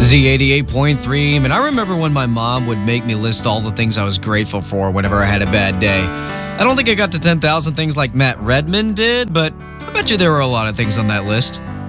Z88.3. And I remember when my mom would make me list all the things I was grateful for whenever I had a bad day. I don't think I got to 10,000 things like Matt Redman did, but I bet you there were a lot of things on that list.